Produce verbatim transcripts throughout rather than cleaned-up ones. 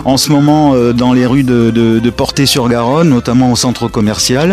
en ce moment euh, dans les rues de, de, de Portet-sur-Garonne, notamment au centre commercial.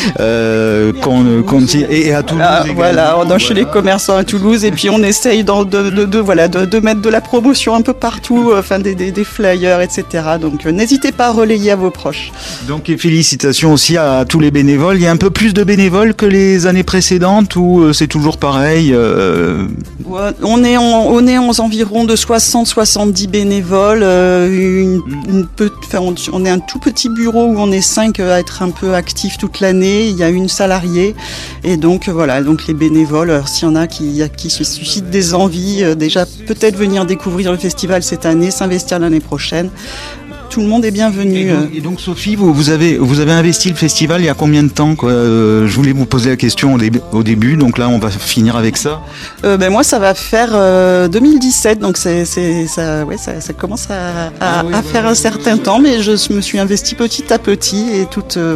Euh, qu'on, qu'on, et, et à Toulouse. Voilà, voilà, chez les commerçants à Toulouse. Et puis on essaye de, de, de, de, voilà, de, de mettre de la promotion un peu partout, enfin des, des, des flyers, et cetera. Donc euh, n'hésitez pas à relayer à vos proches. Donc et félicitations aussi à tous les bénévoles. Il y a un peu plus de bénévoles que les années précédentes ou euh, c'est toujours pareil euh... ouais, on, est en, on est aux environs de soixante à soixante-dix bénévoles. Euh, une, une peu, on, on est un tout petit bureau où on est cinq à être un peu actifs toute l'année. Il y a une salariée. Et donc voilà, donc les bénévoles, alors, s'il y en a qui, qui se suscitent des envies, euh, déjà peut-être venir découvrir le festival cette année, s'investir l'année prochaine. Tout le monde est bienvenu. Et donc, et donc Sophie, vous, vous, avez, vous avez investi le festival il y a combien de temps quoi euh, Je voulais vous poser la question au, dé- au début, donc là on va finir avec ça. Euh, ben moi ça va faire euh, deux mille dix-sept, donc c'est, c'est, ça, ouais, ça, ça commence à, à, ah oui, à bah, faire bah, un certain oui. temps, mais je me suis investi petit à petit et toute... Euh,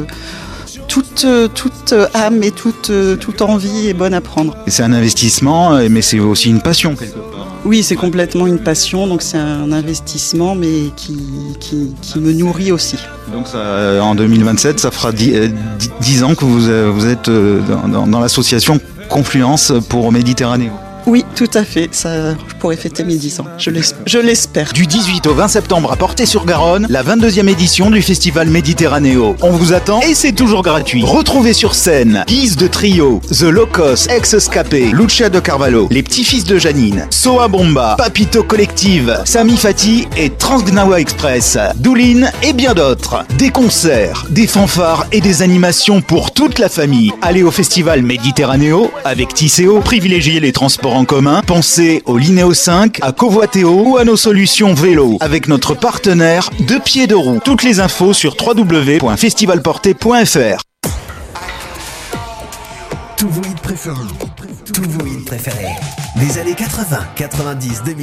Toute, toute âme et toute, toute envie est bonne à prendre. Et c'est un investissement, mais c'est aussi une passion quelque part. Oui, c'est complètement une passion, donc c'est un investissement, mais qui, qui, qui me nourrit aussi. Donc ça, en deux mille vingt-sept, ça fera dix ans que vous, vous êtes dans, dans l'association Confluence pour Méditerranée. Oui, tout à fait. Ça, je pourrais fêter mes dix ans. Je, l'espère. je l'espère. Du dix-huit au vingt septembre à Portet-sur-Garonne, la vingt-deuxième édition du Festival Méditerranéo. On vous attend et c'est toujours gratuit. Retrouvez sur scène Guise de Trio, The Locos, Ex-Scapé, Lucia de Carvalho, Les Petits-Fils de Janine, Soa Bomba, Papito Collective, Sami Fati et Transgnawa Express, Douline et bien d'autres. Des concerts, des fanfares et des animations pour toute la famille. Allez au Festival Méditerranéo avec Tisséo, privilégiez les transports en commun, pensez au Linéo cinq, à Covoitéo ou à nos solutions vélo avec notre partenaire Deux Pieds de Roue. Toutes les infos sur w w w point festival portet point f r. Tous vos hits préférés, tous vos hits préférés des années quatre-vingts, quatre-vingt-dix, deux mille.